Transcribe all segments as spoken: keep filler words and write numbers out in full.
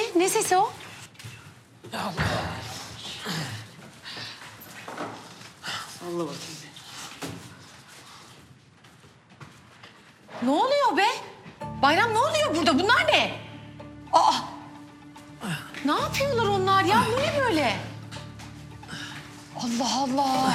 Ne sesi o? Allah. Allah bakayım. Ne oluyor be? Bayram ne oluyor burada? Bunlar ne? Aa! Ne yapıyorlar onlar ya? Bu ne böyle? Allah Allah.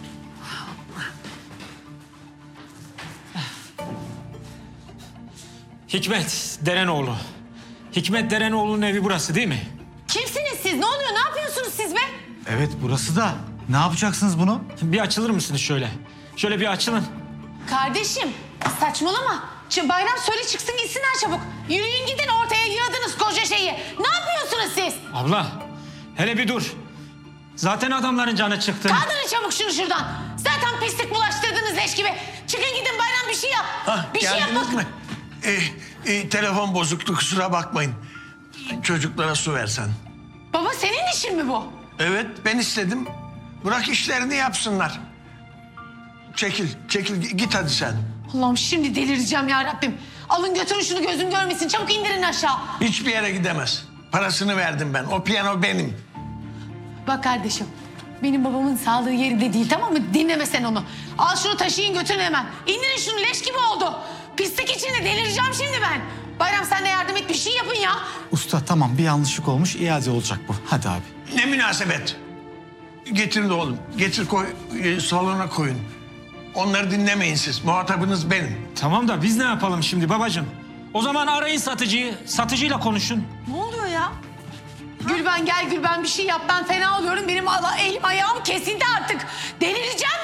Hikmet Derenoğlu. Hikmet Derenoğlu'nun evi burası değil mi? Kimsiniz siz? Ne oluyor? Ne yapıyorsunuz siz be? Evet burası da. Ne yapacaksınız bunu? Bir açılır mısınız şöyle? Şöyle bir açılın. Kardeşim saçmalama. Şimdi Bayram söyle çıksın gitsinler çabuk. Yürüyün gidin ortaya yığdınız koca şeyi. Ne yapıyorsunuz siz? Abla hele bir dur. Zaten adamların canı çıktı. Kaldırın çabuk şunu şuradan. Zaten pislik bulaştırdınız leş gibi. Çıkın gidin Bayram bir şey yap. Hah, bir şey yap geldiniz bak. mi? Ee, e, telefon bozuktu, kusura bakmayın. Çocuklara su versen. Baba senin işin mi bu? Evet, ben istedim. Bırak işlerini yapsınlar. Çekil, çekil. Git hadi sen. Allah'ım şimdi delireceğim ya Rabbim. Alın götürün şunu gözüm görmesin. Çabuk indirin aşağı. Hiçbir yere gidemez. Parasını verdim ben. O piyano benim. Bak kardeşim. Benim babamın sağlığı yerinde değil tamam mı? Dinleme sen onu. Al şunu taşıyın götürün hemen. İndirin şunu leş gibi oldu. Pislik içinde delireceğim şimdi ben. Bayram sen de yardım et bir şey yapın ya. Usta tamam bir yanlışlık olmuş. İade olacak bu. Hadi abi. Ne münasebet. Getirin oğlum. Getir koy, e, salona koyun. Onları dinlemeyin siz. Muhatabınız benim. Tamam da biz ne yapalım şimdi babacığım? O zaman arayın satıcıyı. Satıcıyla konuşun. Ne oluyor ya? Gülben gel Gülben bir şey yap. Ben fena oluyorum. Benim Allah, elim ayağım kesildi artık. Delireceğim